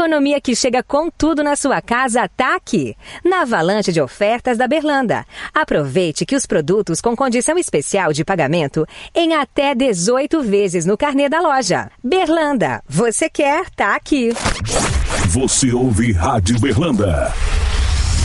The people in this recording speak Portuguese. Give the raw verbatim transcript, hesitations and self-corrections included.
economia que chega com tudo na sua casa tá aqui, na avalanche de ofertas da Berlanda. Aproveite que os produtos com condição especial de pagamento em até dezoito vezes no carnê da loja. Berlanda, você quer, tá aqui. Você ouve Rádio Berlanda.